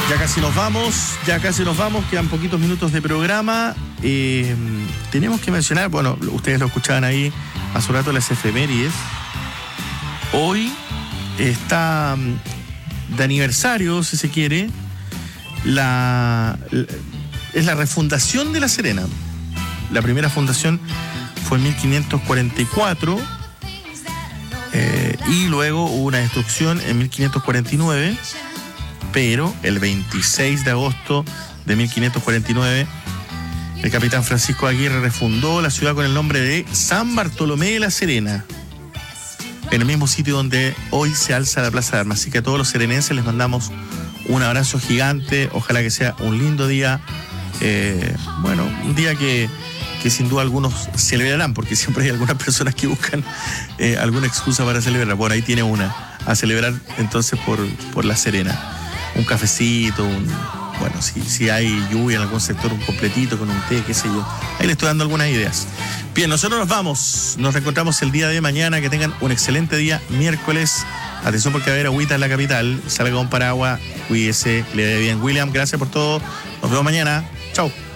Ya casi nos vamos, quedan poquitos minutos de programa. Tenemos que mencionar, bueno, ustedes lo escuchaban ahí hace un rato, las efemérides. Hoy está de aniversario, si se quiere, es la refundación de La Serena. La primera fundación fue en 1544 y luego hubo una destrucción en 1549. Pero el 26 de agosto de 1549, el capitán Francisco Aguirre refundó la ciudad con el nombre de San Bartolomé de La Serena, en el mismo sitio donde hoy se alza la Plaza de Armas. Así que a todos los serenenses les mandamos un abrazo gigante. Ojalá que sea un lindo día. Un día que sin duda algunos celebrarán, porque siempre hay algunas personas que buscan alguna excusa para celebrar. Por ahí tiene una, a celebrar entonces por La Serena. Un cafecito, si hay lluvia en algún sector, un completito con un té, qué sé yo. Ahí les estoy dando algunas ideas. Bien, nosotros nos vamos. Nos reencontramos el día de mañana. Que tengan un excelente día, miércoles. Atención porque va a haber agüita en la capital. Salga con paraguas, cuídese, le dé bien. William, gracias por todo. Nos vemos mañana. Chau.